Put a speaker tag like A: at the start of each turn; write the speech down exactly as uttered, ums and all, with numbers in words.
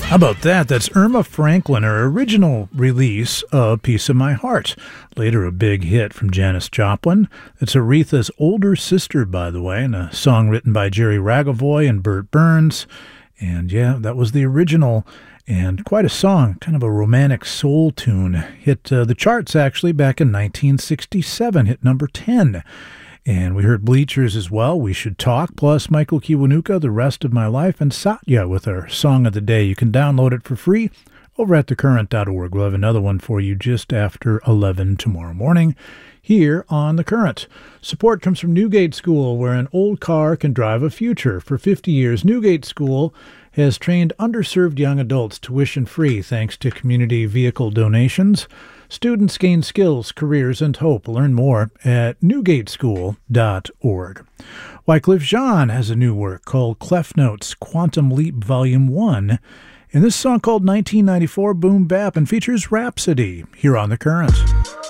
A: How about that? That's Irma Franklin, her original release of Piece of My Heart. Later a big hit from Janis Joplin. It's Aretha's older sister, by the way, and a song written by Jerry Ragavoy and Burt Burns. And yeah, that was the original, and quite a song, kind of a romantic soul tune. Hit uh, the charts, actually, back in nineteen sixty-seven, hit number ten. And we heard Bleachers as well, We Should Talk, plus Michael Kiwanuka, The Rest of My Life, and Satya with our Song of the Day. You can download it for free over at the current dot org. We'll have another one for you just after eleven tomorrow morning here on The Current. Support comes from Newgate School, where an old car can drive a future. For fifty years, Newgate School has trained underserved young adults tuition-free thanks to community vehicle donations. Students gain skills, careers, and hope. Learn more at newgate school dot org. Wycliffe Jean has a new work called Clef Notes Quantum Leap Volume one. And this song called nineteen ninety-four Boom Bap and features Rhapsody here on The Current.